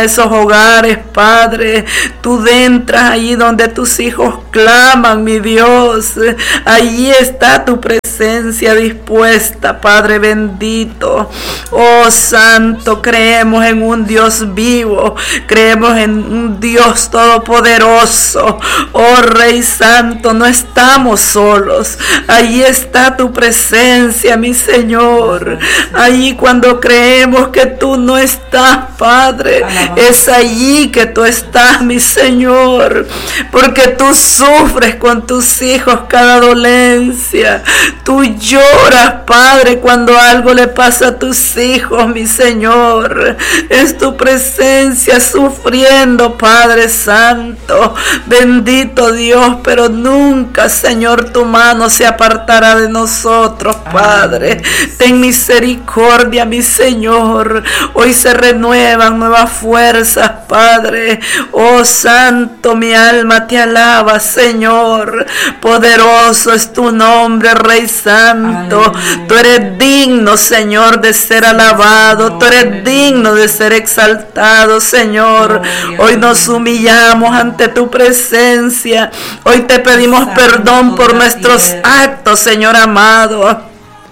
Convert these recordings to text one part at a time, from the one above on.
esos hogares, Padre. Tú entras allí donde tus hijos claman, mi Dios. Allí está tu presencia dispuesta, Padre bendito. Oh Santo, creemos en un Dios vivo, creemos en un Dios todopoderoso. Oh Rey Santo, no estamos solos. Allí está tu presencia, mi Señor. Allí cuando creemos que tú no estás, Padre, es allí que tú estás, mi Señor, porque tú sufres con tus hijos cada dolencia. Tú lloras, Padre, cuando algo le pasa a tus hijos, mi Señor. Es tu presencia sufriendo, Padre Santo. Bendito Dios, pero nunca, Señor, tu mano se apartará de nosotros, Padre. Ten misericordia, mi Señor. Hoy se renuevan nuevas fuerzas, Padre. Oh Santo, mi alma te alaba, Señor. Poderoso es tu nombre, Rey Santo. Aleluya. Tú eres digno, Señor, de ser alabado. Tú eres digno de ser exaltado, Señor. Hoy nos humillamos ante tu presencia. Hoy te pedimos perdón por nuestros actos, Señor amado.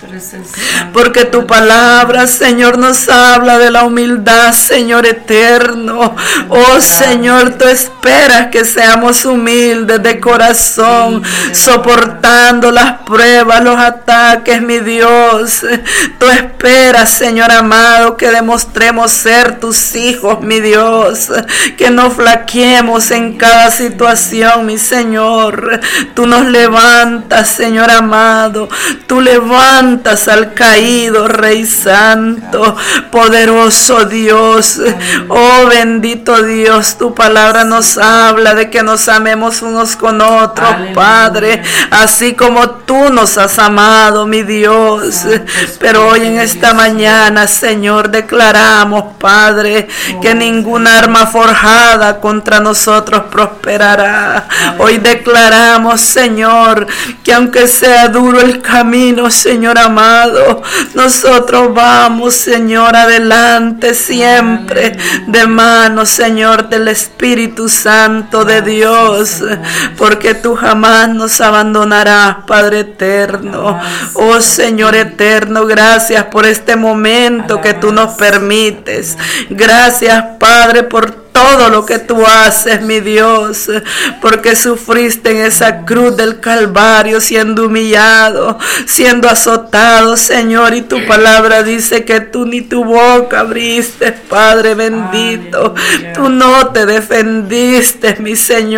Porque tu palabra, Señor, nos habla de la humildad, Señor eterno. Oh Señor, tú esperas que seamos humildes de corazón, soportando las pruebas, los ataques, mi Dios. Tú esperas, Señor amado, que demostremos ser tus hijos, mi Dios. Que no flaqueemos en cada situación, mi Señor. Tú nos levantas, Señor amado. Tú levantas al caído, Rey Santo, poderoso Dios. Oh bendito Dios, tu palabra nos habla de que nos amemos unos con otros, Padre, así como tú nos has amado, mi Dios. Pero hoy en esta mañana, Señor, declaramos, Padre, que ninguna arma forjada contra nosotros prosperará. Hoy declaramos, Señor, que aunque sea duro el camino, Señor amado, nosotros vamos, Señor, adelante siempre, de mano, Señor, del Espíritu Santo de Dios, porque tú jamás nos abandonarás, Padre eterno. Oh Señor eterno, gracias por este momento que tú nos permites. Gracias, Padre, por todo lo que tú haces, mi Dios, porque sufriste en esa cruz del Calvario, siendo humillado, siendo azotado, Señor, y tu palabra dice que tú ni tu boca abriste, Padre bendito. Tú no te defendiste, mi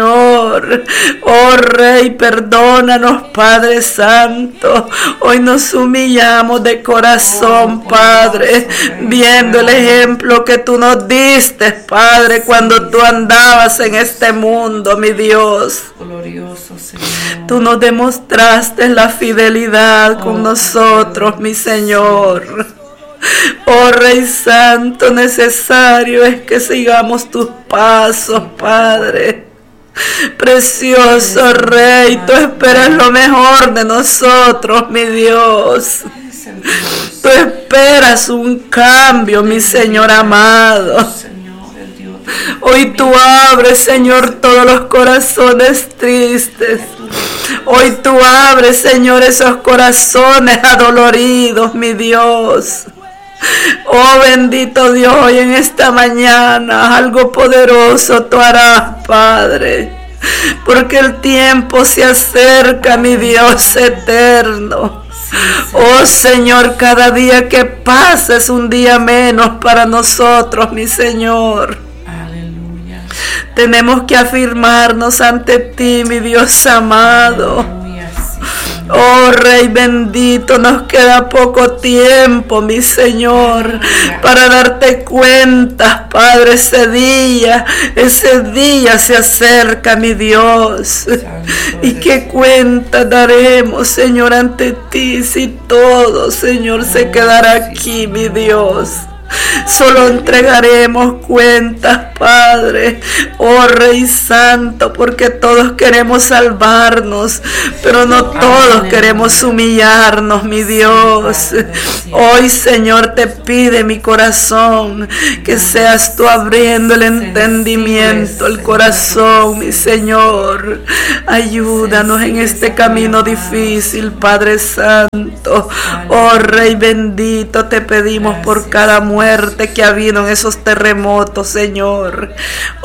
Señor. Oh Rey, perdónanos, Padre Santo. Hoy nos humillamos de corazón, Padre, viendo el ejemplo que tú nos diste, Padre, cuando tú andabas en este mundo, mi Dios. Glorioso Señor. Tú nos demostraste la fidelidad con nosotros, mi Señor. Oh Rey Santo, necesario es que sigamos tus pasos, Padre. Precioso Rey, tú esperas lo mejor de nosotros, mi Dios. Tú esperas un cambio, mi Señor amado. Hoy tú abres, Señor, todos los corazones tristes. Hoy tú abres, Señor, esos corazones adoloridos, mi Dios. Oh bendito Dios, hoy en esta mañana algo poderoso tú harás, Padre, porque el tiempo se acerca, mi Dios eterno. Oh Señor, cada día que pasa es un día menos para nosotros, mi Señor. Tenemos que afirmarnos ante ti, mi Dios amado. Oh Rey bendito, nos queda poco tiempo, mi Señor, para darte cuenta, Padre. Ese día se acerca, mi Dios. ¿Y qué cuenta daremos, Señor, ante ti si todo, Señor, se quedará aquí, mi Dios? Solo entregaremos cuentas, Padre. Oh Rey Santo, porque todos queremos salvarnos, pero no todos queremos humillarnos, mi Dios. Hoy, Señor, te pide mi corazón que seas tú abriendo el entendimiento, el corazón, mi Señor. Ayúdanos en este camino difícil, Padre Santo. Oh Rey bendito, te pedimos por cada muerte que ha habido en esos terremotos, Señor.